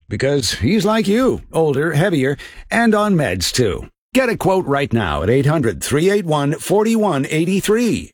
because he's like you, older, heavier, and on meds too. Get a quote right now at 800-381-4183,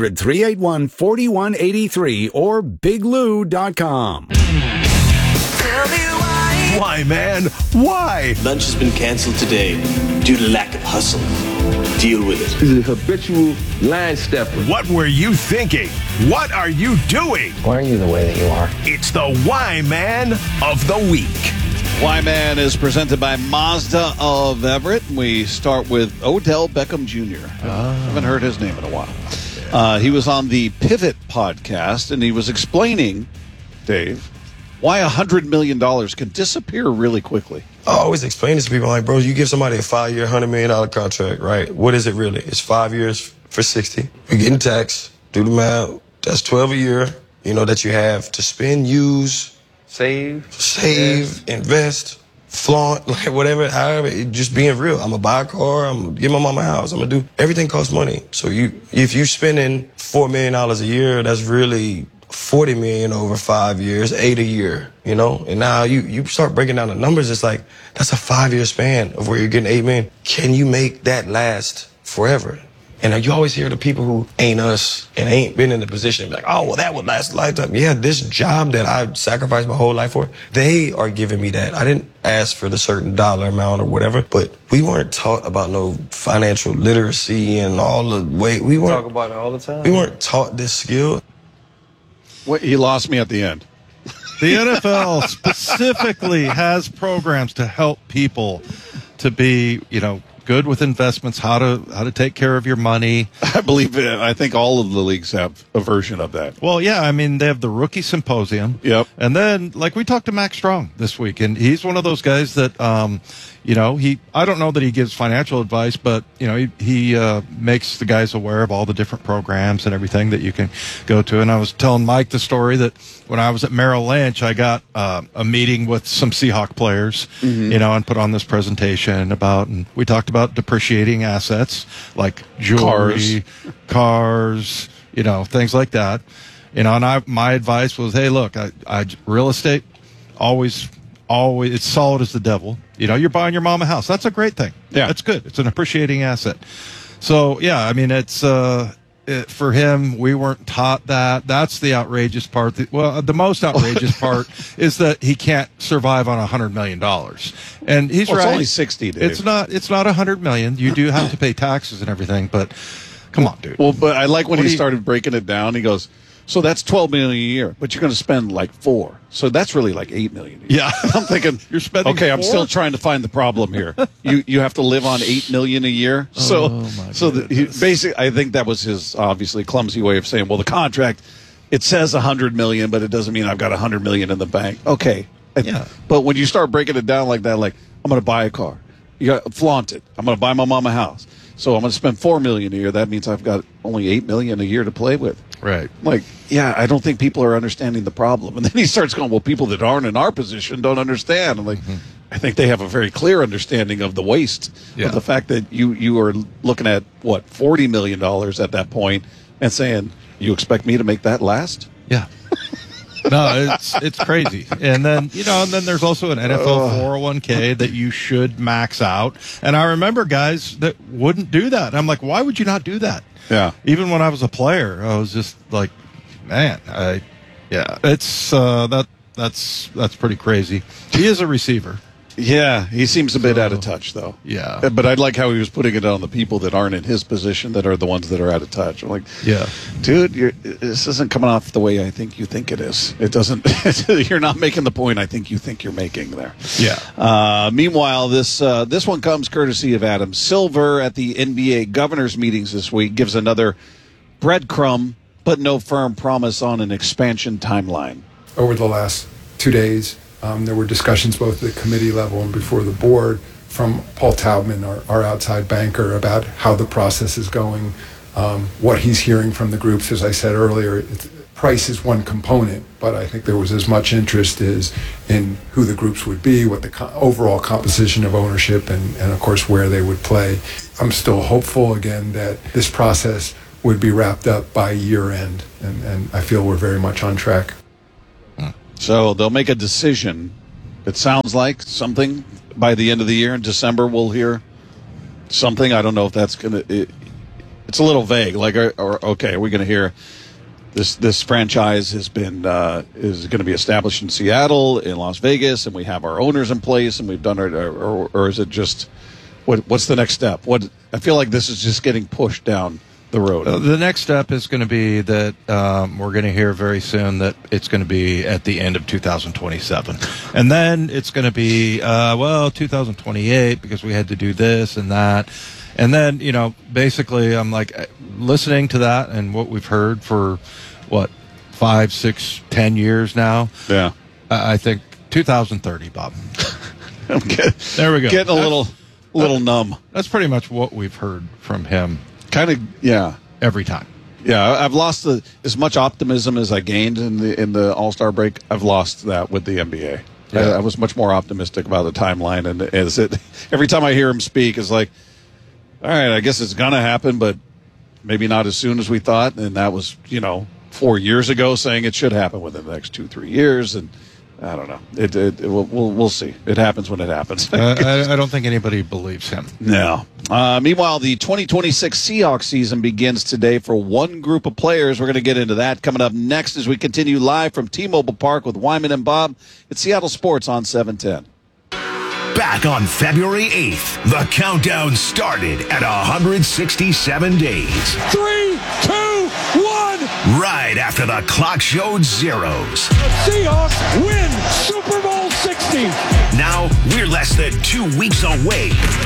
800-381-4183, or biglou.com. Tell me why. Why, man? Why? Lunch has been canceled today due to lack of hustle. Deal with it. He's a habitual line stepper. What were you thinking? What are you doing? Why are you the way that you are? It's the Why Man of the Week. Why Man is presented by Mazda of Everett. We start with Odell Beckham Jr. Haven't heard his name in a while. He was on the Pivot podcast, and he was explaining, Dave, why $100 million can disappear really quickly. I always explain this to people, like, bro, you give somebody a 5-year, $100 million contract, right? What is it really? It's 5 years for 60. You're getting taxed. Do the math. That's 12 a year, that you have to spend, use, save, invest, flaunt, like whatever, however, just being real. I'm going to buy a car. I'm going to get my mama a house. I'm going to do, everything costs money. So if you're spending $4 million a year, that's really $40 million over 5 years, 8 a year, And now you start breaking down the numbers. It's like, that's a 5-year span of where you're getting $8 million. Can you make that last forever? And you always hear the people who ain't us and ain't been in the position, like, oh, well, that would last a lifetime. Yeah, this job that I sacrificed my whole life for, they are giving me that. I didn't ask for the certain dollar amount or whatever, but we weren't taught about no financial literacy and all the way. We weren't Talk about it all the time. We weren't taught this skill. He lost me at the end. The NFL specifically has programs to help people to be, good with investments, how to take care of your money. I think all of the leagues have a version of that. Well, yeah, they have the Rookie Symposium. Yep. And then, we talked to Max Strong this week, and he's one of those guys that, I don't know that he gives financial advice, but, he makes the guys aware of all the different programs and everything that you can go to. And I was telling Mike the story that when I was at Merrill Lynch, I got a meeting with some Seahawk players, and put on this presentation and we talked about depreciating assets like jewelry, cars, things like that. And my advice was, hey, look, I real estate, always, it's solid as the devil. You're buying your mom a house. That's a great thing. Yeah. That's good. It's an appreciating asset. So, yeah, it's for him, we weren't taught that. That's the outrageous part. The most outrageous part is that he can't survive on $100 million. And he's right. It's only 60, Dave. It's not $100 million. You do have to pay taxes and everything, but come on, dude. Well, but I like when he started breaking it down. He goes, so that's $12 million a year, but you're going to spend like $4 million. So that's really like $8 million a year. Yeah. I'm thinking, you're spending okay, $4 I'm still trying to find the problem here. You have to live on $8 million a year. Basically, I think that was his obviously clumsy way of saying, well, the contract, it says $100 million, but it doesn't mean I've got $100 million in the bank. Okay. Yeah. But when you start breaking it down like that, like I'm going to buy a car, you got to flaunt it. I'm going to buy my mom a house. So I'm going to spend $4 million a year. That means I've got only $8 million a year to play with. Right. Like, yeah, I don't think people are understanding the problem. And then he starts going, well, people that aren't in our position don't understand. I'm like, I think they have a very clear understanding of the waste. Yeah. Of the fact that you are looking at, $40 million at that point and saying, you expect me to make that last? Yeah. No, it's crazy. And then, there's also an NFL 401k that you should max out. And I remember guys that wouldn't do that. And I'm like, why would you not do that? Yeah. Even when I was a player, I was just like, man, it's that's pretty crazy. He is a receiver. Yeah, he seems a bit out of touch, though. Yeah. But I like how he was putting it on the people that aren't in his position that are the ones that are out of touch. I'm like, yeah, dude, this isn't coming off the way I think you think it is. It doesn't. You're not making the point I think you think you're making there. Yeah. Meanwhile, this one comes courtesy of Adam Silver at the NBA governors meetings this week. Gives another breadcrumb, but no firm promise on an expansion timeline. Over the last 2 days, there were discussions both at the committee level and before the board from Paul Taubman, our outside banker, about how the process is going, what he's hearing from the groups. As I said earlier, price is one component, but I think there was as much interest as in who the groups would be, what the overall composition of ownership, and of course where they would play. I'm still hopeful, again, that this process would be wrapped up by year end, and I feel we're very much on track. So they'll make a decision It sounds like something by the end of the year in December we'll hear something. I don't know if that's going to it's a little vague. Like, okay, are we going to hear this franchise has been is going to be established in Seattle, in Las Vegas, and we have our owners in place, and we've done it, or is it just what's the next step? I feel like this is just getting pushed down the road. The next step is going to be that we're going to hear very soon that it's going to be at the end of 2027. And then it's going to be, 2028 because we had to do this and that. And then, basically I'm like listening to that and what we've heard for, 5, 6, 10 years now. Yeah. I think 2030, Bob. Okay. There we go. Getting a little numb. That's pretty much what we've heard from him. Kind of, yeah. Every time. Yeah, I've lost as much optimism as I gained in the All-Star break. I've lost that with the NBA. Yeah. I was much more optimistic about the timeline, and every time I hear him speak, it's like, all right, I guess it's gonna happen, but maybe not as soon as we thought. And that was 4 years ago, saying it should happen within the next 2-3 years, and I don't know. We'll see. It happens when it happens. I don't think anybody believes him. No. Meanwhile, the 2026 Seahawks season begins today for one group of players. We're going to get into that coming up next as we continue live from T-Mobile Park with Wyman and Bob. It's Seattle Sports on 710. Back on February 8th, the countdown started at 167 days. 3, 2, 1. Right after the clock showed zeros. Seahawks win Super Bowl 60. Now we're less than 2 weeks away.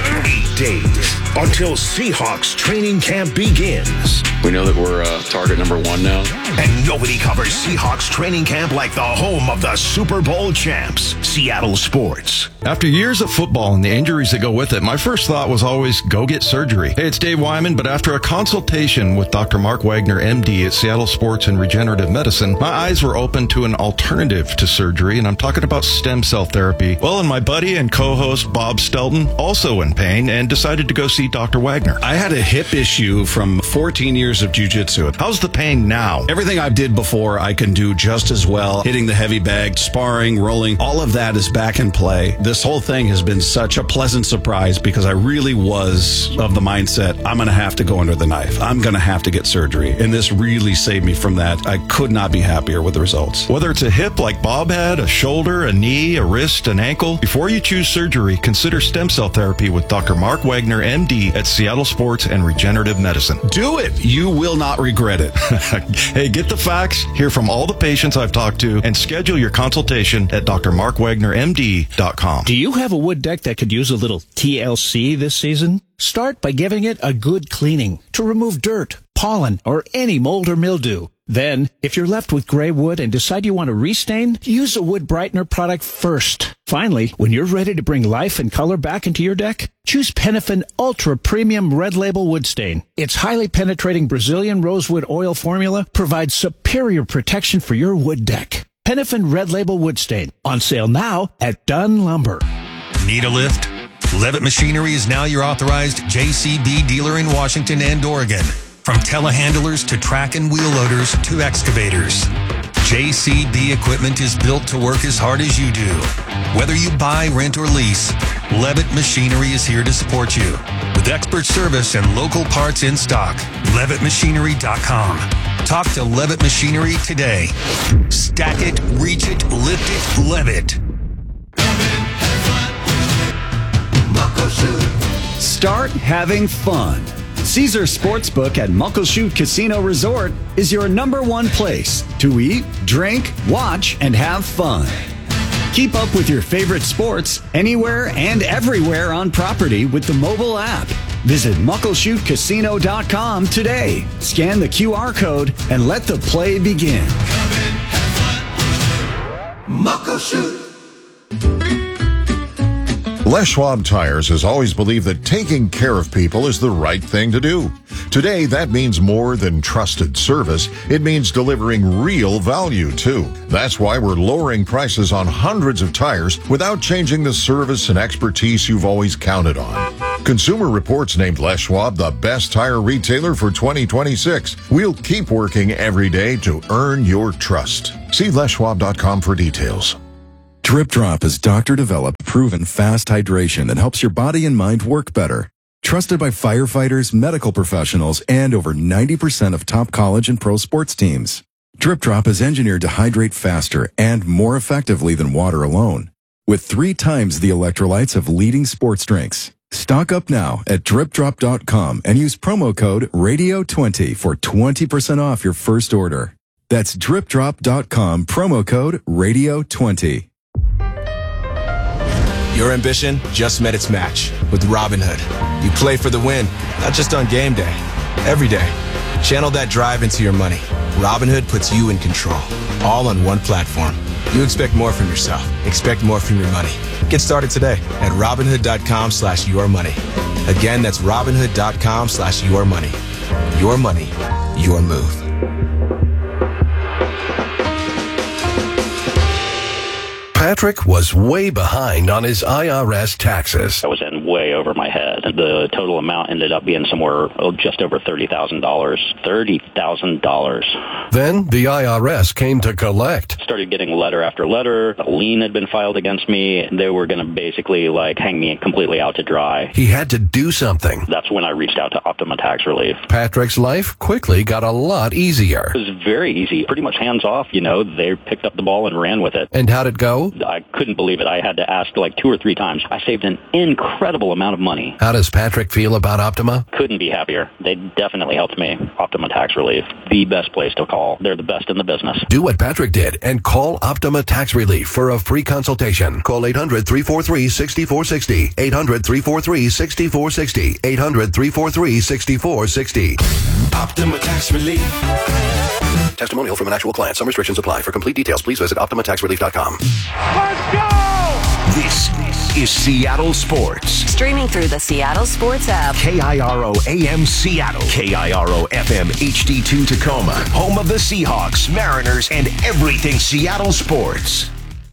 8 days until Seahawks training camp begins. We know that we're target number 1 now. And nobody covers Seahawks training camp like the home of the Super Bowl champs, Seattle Sports. After years of football and the injuries that go with it, my first thought was always go get surgery. Hey, it's Dave Wyman, but after a consultation with Dr. Mark Wagner, MD at Seattle Sports and Regenerative Medicine, my eyes were open to an alternative to surgery, and I'm talking about stem cell therapy. Well, and my buddy and co-host Bob Stelton, also in pain, and decided to go see Dr. Wagner. I had a hip issue from 14 years of jiu-jitsu. How's the pain now? Everything I did before, I can do just as well. Hitting the heavy bag, sparring, rolling, all of that is back in play. This whole thing has been such a pleasant surprise because I really was of the mindset, I'm going to have to go under the knife. I'm going to have to get surgery. And this really saved me from that. I could not be happier with the results. Whether it's a hip like Bob had, a shoulder, a knee, a wrist, an ankle, before you choose surgery, consider stem cell therapy with Dr. Mark Wagner, MD at Seattle Sports and Regenerative Medicine. Do it. You will not regret it. Hey, get the facts, hear from all the patients I've talked to, and schedule your consultation at drmarkwagnermd.com. Do you have a wood deck that could use a little TLC this season? Start by giving it a good cleaning to remove dirt, pollen, or any mold or mildew. Then, if you're left with gray wood and decide you want to restain, use a wood brightener product first. Finally, when you're ready to bring life and color back into your deck, choose Penifin Ultra Premium Red Label Wood Stain. Its highly penetrating Brazilian rosewood oil formula provides superior protection for your wood deck. Penifin Red Label Wood Stain, on sale now at Dunn Lumber. Need a lift? Levitt Machinery is now your authorized JCB dealer in Washington and Oregon. From telehandlers to track and wheel loaders to excavators, JCB equipment is built to work as hard as you do. Whether you buy, rent, or lease, Levitt Machinery is here to support you. With expert service and local parts in stock, LevittMachinery.com. Talk to Levitt Machinery today. Stack it, reach it, lift it, Levitt. Start having fun. Caesar Sportsbook at Muckleshoot Casino Resort is your #1 place to eat, drink, watch, and have fun. Keep up with your favorite sports anywhere and everywhere on property with the mobile app. Visit MuckleshootCasino.com today. Scan the QR code and let the play begin. Muckleshoot. Les Schwab Tires has always believed that taking care of people is the right thing to do. Today, that means more than trusted service. It means delivering real value, too. That's why we're lowering prices on hundreds of tires without changing the service and expertise you've always counted on. Consumer Reports named Les Schwab the best tire retailer for 2026. We'll keep working every day to earn your trust. See leschwab.com for details. Drip Drop is doctor-developed, proven fast hydration that helps your body and mind work better. Trusted by firefighters, medical professionals, and over 90% of top college and pro sports teams. Drip Drop is engineered to hydrate faster and more effectively than water alone, with 3 times the electrolytes of leading sports drinks. Stock up now at dripdrop.com and use promo code RADIO20 for 20% off your first order. That's dripdrop.com, promo code RADIO20. Your ambition just met its match with Robinhood. You play for the win, not just on game day, every day. Channel that drive into your money. Robinhood puts you in control, all on one platform. You expect more from yourself. Expect more from your money. Get started today at Robinhood.com/yourmoney. Again, that's Robinhood.com/yourmoney. Your money, your move. Patrick was way behind on his IRS taxes. I was in way over my head. The total amount ended up being somewhere just over $30,000. $30,000. Then the IRS came to collect. Started getting letter after letter. A lien had been filed against me. They were going to basically hang me completely out to dry. He had to do something. That's when I reached out to Optima Tax Relief. Patrick's life quickly got a lot easier. It was very easy, pretty much hands off. They picked up the ball and ran with it. And how'd it go? I couldn't believe it. I had to ask 2 or 3 times. I saved an incredible amount of money. How does Patrick feel about Optima? Couldn't be happier. They definitely helped me. Optima Tax Relief, the best place to call. They're the best in the business. Do what Patrick did and call Optima Tax Relief for a free consultation. Call 800-343-6460. 800-343-6460. 800-343-6460. Optima Tax Relief. Testimonial from an actual client. Some restrictions apply. For complete details, please visit OptimaTaxRelief.com. Let's go! This is Seattle Sports. Streaming through the Seattle Sports app. KIRO AM Seattle. KIRO FM HD2 Tacoma. Home of the Seahawks, Mariners, and everything Seattle sports.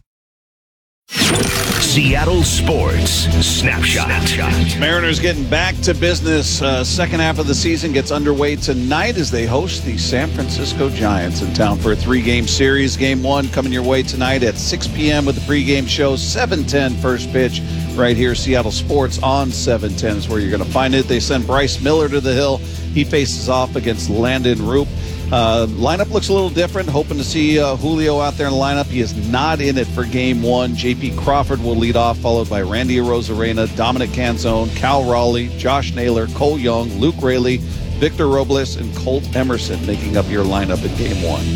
Seattle Sports Snapshot. Mariners getting back to business. Second half of the season gets underway tonight as they host the San Francisco Giants in town for a 3-game series. Game 1 coming your way tonight at 6 p.m. with the pregame show. 7:10 first pitch right here. Seattle Sports on 7:10 is where you're going to find it. They send Bryce Miller to the hill. He faces off against Landon Roop. Lineup looks a little different. Hoping to see Julio out there in the lineup. He is not in it for Game 1. J.P. Crawford will lead off, followed by Randy Arozarena, Dominic Canzone, Cal Raleigh, Josh Naylor, Cole Young, Luke Raley, Victor Robles, and Colt Emerson making up your lineup in Game 1.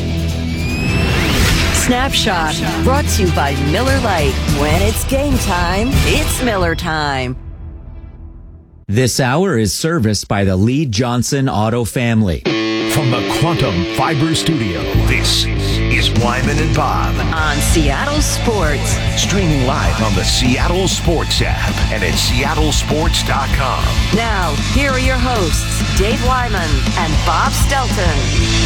Snapshot brought to you by Miller Lite. When it's game time, it's Miller time. This hour is serviced by the Lee Johnson Auto family. From the Quantum Fiber Studio, this is Wyman and Bob. On Seattle Sports. Streaming live on the Seattle Sports app and at seattlesports.com. Now, here are your hosts, Dave Wyman and Bob Stelton.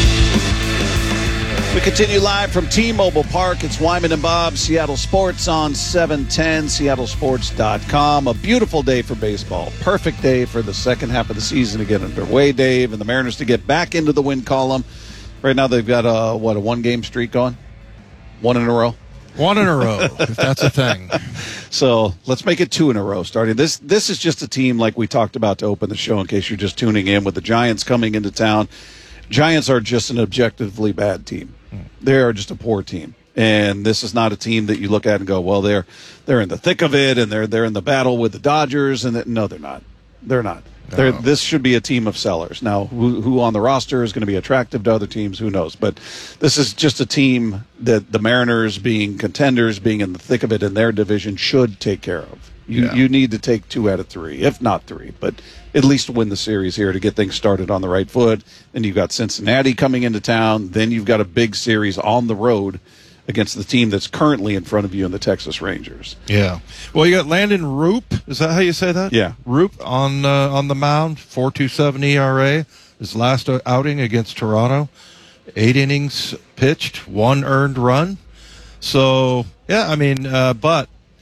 We continue live from T-Mobile Park. It's Wyman and Bob, Seattle Sports on 710, seattlesports.com. A beautiful day for baseball. Perfect day for the second half of the season to get underway, Dave, and the Mariners to get back into the win column. Right now they've got a 1-game streak going? 1 in a row? 1 in a row, if that's a thing. So let's make it 2 in a row starting. This is just a team like we talked about to open the show in case you're just tuning in with the Giants coming into town. Giants are just an objectively bad team. They are just a poor team. And this is not a team that you look at and go, well, they're in the thick of it and they're in the battle with the Dodgers. And no, they're not. They're not. No. This should be a team of sellers. Now, who on the roster is going to be attractive to other teams, who knows? But this is just a team that the Mariners, being contenders, being in the thick of it in their division, should take care of. You need to take 2 out of 3, if not 3, but at least win the series here to get things started on the right foot. Then you've got Cincinnati coming into town. Then you've got a big series on the road against the team that's currently in front of you in the Texas Rangers. Yeah. Well, you got Landon Roop. Is that how you say that? Yeah. Roop on the mound, 4.27 ERA. His last outing against Toronto, 8 innings pitched, 1 earned run. So, yeah, I mean, but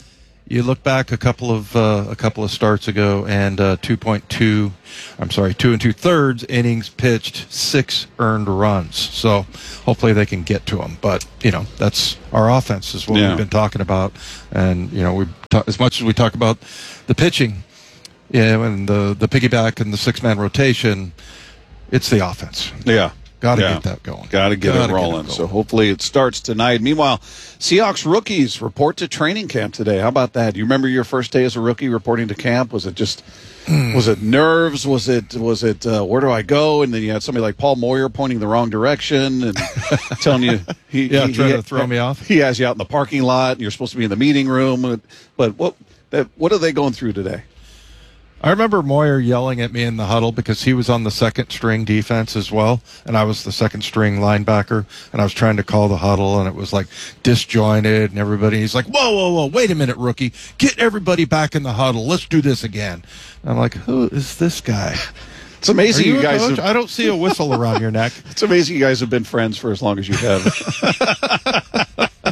you look back a couple of starts ago, and 2 2/3 innings pitched, 6 earned runs. So hopefully they can get to them. But that's our offense is what we've been talking about, and as much as we talk about the pitching, and the piggyback and the 6-man rotation, it's the offense. Yeah. Got to get that going. Got to get it rolling. So hopefully it starts tonight. Meanwhile, Seahawks rookies report to training camp today. How about that? Do you remember your first day as a rookie reporting to camp? Was it just, was it nerves? Was it where do I go? And then you had somebody like Paul Moyer pointing the wrong direction and telling you, trying to throw me off. He has you out in the parking lot. And you're supposed to be in the meeting room. But what are they going through today? I remember Moyer yelling at me in the huddle because he was on the second string defense as well, and I was the second string linebacker, and I was trying to call the huddle, and it was like disjointed, and everybody, he's like, whoa, wait a minute, rookie, get everybody back in the huddle, let's do this again. And I'm like, who is this guy? It's amazing you guys I don't see a whistle around your neck. It's amazing you guys have been friends for as long as you have.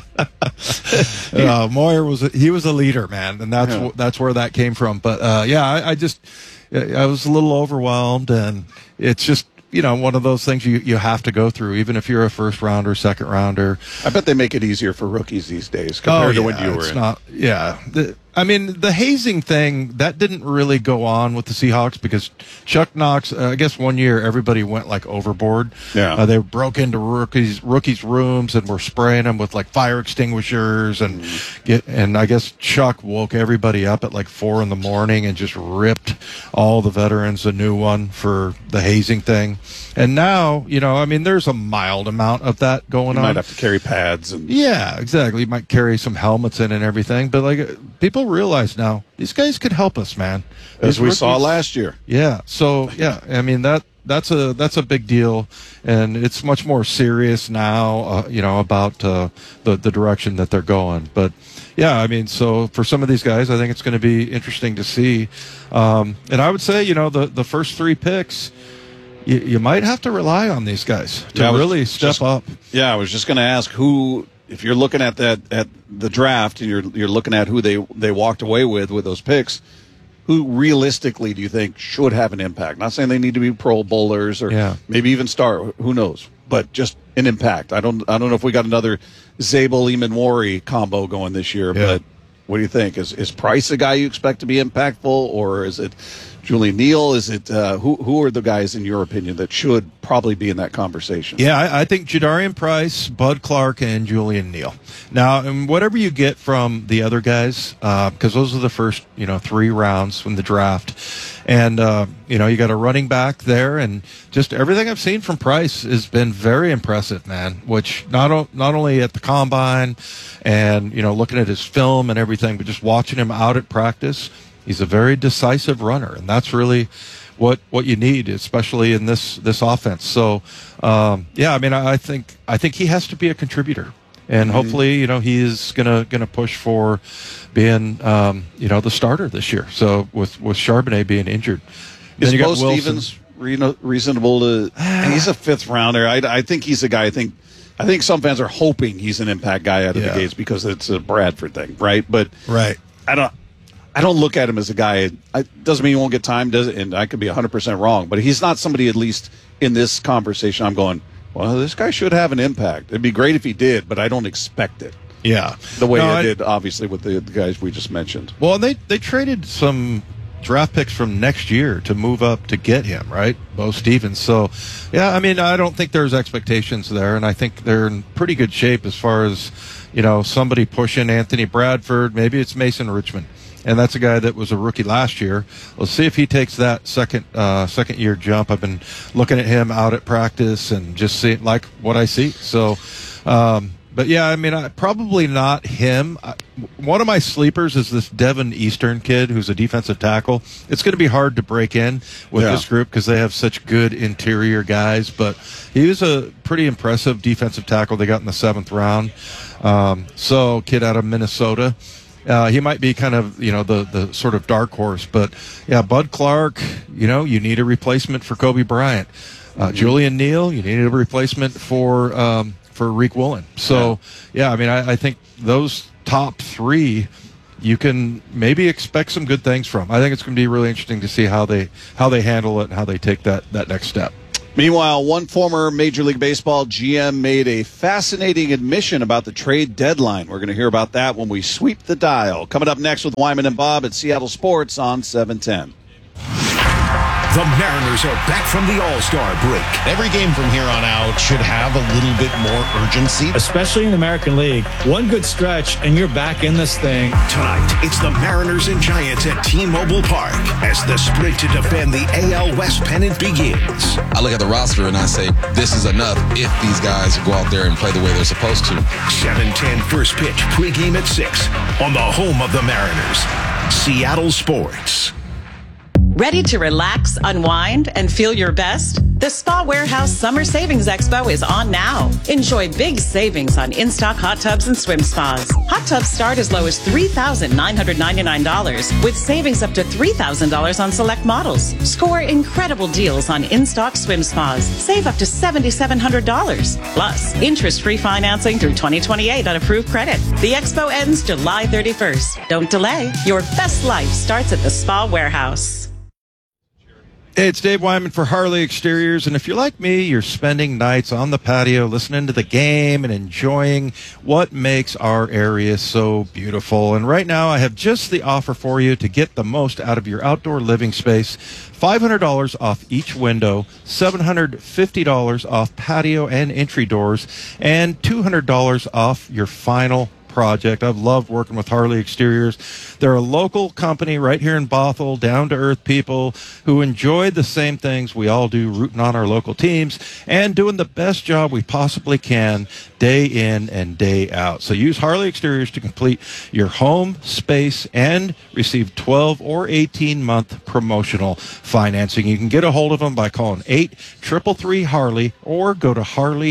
Moyer was a leader, man, and that's where that came from. But I was a little overwhelmed, and it's just one of those things you have to go through, even if you're a first rounder, second rounder. I bet they make it easier for rookies these days compared to when you were in. The hazing thing, that didn't really go on with the Seahawks because Chuck Knox, I guess one year everybody went like overboard. Yeah. They broke into rookies' rooms and were spraying them with like fire extinguishers and I guess Chuck woke everybody up at like 4 a.m. and just ripped all the veterans a new one for the hazing thing. And now, there's a mild amount of that going on. You might have to carry pads. Yeah, exactly. You might carry some helmets in and everything. But, people realize now, these guys could help us, man. As we saw last year. Yeah. So, that's a big deal. And it's much more serious now, about the direction that they're going. But, so for some of these guys, I think it's going to be interesting to see. And I would say, the first 3 picks, you might have to rely on these guys to really step up. Yeah, I was just going to ask who, if you're looking at the draft and you're looking at who they walked away with those picks, who realistically do you think should have an impact? Not saying they need to be Pro Bowlers or maybe even start. Who knows? But just an impact. I don't know if we got another Zabel Eamon combo going this year. Yeah. But what do you think? Is Price a guy you expect to be impactful, or is it Julian Neal? Is it who are the guys in your opinion that should probably be in that conversation? Yeah, I think Jadarian Price, Bud Clark, and Julian Neal. Now, and whatever you get from the other guys, because those are the first 3 rounds from the draft, and you got a running back there, and just everything I've seen from Price has been very impressive, man. Which not only at the combine, and looking at his film and everything, but just watching him out at practice. He's a very decisive runner, and that's really what you need, especially in this offense. So, I think he has to be a contributor, and hopefully, he is gonna push for being, the starter this year. So with Charbonnet being injured, is Bo Stevens reasonable to? He's a 5th rounder. I think he's a guy. I think some fans are hoping he's an impact guy out of the gates because it's a Bradford thing, right? But I don't look at him as a guy. Doesn't mean he won't get time, does it? And I could be 100% wrong, but he's not somebody, at least in this conversation, I'm going, well, this guy should have an impact. It'd be great if he did, but I don't expect it. Yeah. The way I did, obviously, with the guys we just mentioned. Well, they traded some draft picks from next year to move up to get him, right? Bo Stevens. So, I don't think there's expectations there, and I think they're in pretty good shape as far as, somebody pushing Anthony Bradford. Maybe it's Mason Richmond. And that's a guy that was a rookie last year. We'll see if he takes that second year jump. I've been looking at him out at practice and just seeing like what I see. So, probably not him. One of my sleepers is this Devin Eastern kid who's a defensive tackle. It's going to be hard to break in with this group because they have such good interior guys. But he was a pretty impressive defensive tackle they got in the 7th round. Kid out of Minnesota. He might be kind of, the sort of dark horse. But, Bud Clark, you need a replacement for Kobe Bryant. Julian Neal, you need a replacement for Reek Woolen. So, I think those top 3, you can maybe expect some good things from. I think it's going to be really interesting to see how they handle it and how they take that next step. Meanwhile, one former Major League Baseball GM made a fascinating admission about the trade deadline. We're going to hear about that when we sweep the dial. Coming up next with Wyman and Bob at Seattle Sports on 710. The Mariners are back from the All-Star break. Every game from here on out should have a little bit more urgency. Especially in the American League. One good stretch, and you're back in this thing. Tonight, it's the Mariners and Giants at T-Mobile Park as the sprint to defend the AL West pennant begins. I look at the roster and I say, this is enough if these guys go out there and play the way they're supposed to. 7:10 first pitch, pregame at 6 on the home of the Mariners, Seattle Sports. Ready to relax, unwind, and feel your best? The Spa Warehouse Summer Savings Expo is on now. Enjoy big savings on in-stock hot tubs and swim spas. Hot tubs start as low as $3,999 with savings up to $3,000 on select models. Score incredible deals on in-stock swim spas. Save up to $7,700. Plus, interest-free financing through 2028 on approved credit. The expo ends July 31st. Don't delay. Your best life starts at the Spa Warehouse. Hey, it's Dave Wyman for Harley Exteriors, and if you're like me, you're spending nights on the patio listening to the game and enjoying what makes our area so beautiful. And right now, I have just the offer for you to get the most out of your outdoor living space. $500 off each window, $750 off patio and entry doors, and $200 off your final project. I've loved working with Harley Exteriors. They're a local company right here in Bothell, down-to-earth people who enjoy the same things we all do, rooting on our local teams and doing the best job we possibly can day in and day out. So use Harley Exteriors to complete your home space and receive 12 or 18-month promotional financing. You can get a hold of them by calling 833-HARLEY or go to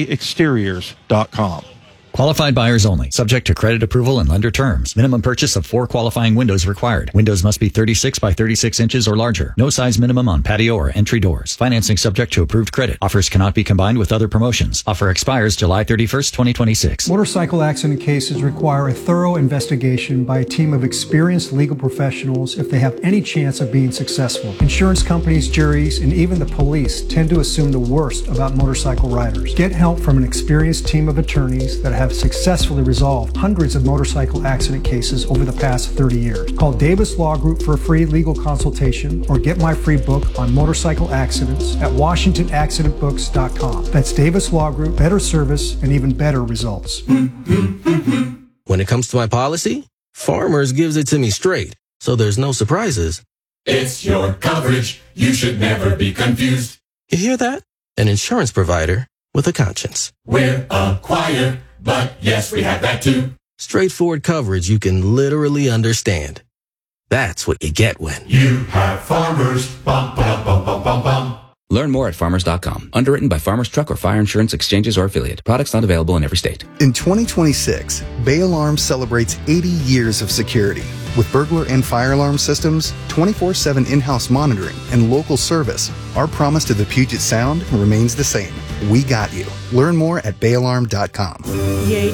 harleyexteriors.com. Qualified buyers only. Subject to credit approval and lender terms. Minimum purchase of 4 qualifying windows required. Windows must be 36 by 36 inches or larger. No size minimum on patio or entry doors. Financing subject to approved credit. Offers cannot be combined with other promotions. Offer expires July 31st, 2026. Motorcycle accident cases require a thorough investigation by a team of experienced legal professionals if they have any chance of being successful. Insurance companies, juries, and even the police tend to assume the worst about motorcycle riders. Get help from an experienced team of attorneys that have successfully resolved hundreds of motorcycle accident cases over the past 30 years. Call Davis Law Group for a free legal consultation or get my free book on motorcycle accidents at WashingtonAccidentBooks.com. That's Davis Law Group, better service and even better results. When it comes to my policy, Farmers gives it to me straight, so there's no surprises. It's your coverage. You should never be confused. You hear that? An insurance provider with a conscience. We're a choir, but yes, we have that too. Straightforward coverage you can literally understand. That's what you get when you have Farmers. Bum, bum, bum, bum, bum, bum. Learn more at farmers.com. Underwritten by Farmers Truck or Fire Insurance Exchanges or Affiliate. Products not available in every state. In 2026, Bay Alarm celebrates 80 years of security. With burglar and fire alarm systems, 24/7 in-house monitoring, and local service, our promise to the Puget Sound remains the same. We got you. Learn more at bayalarm.com. Yay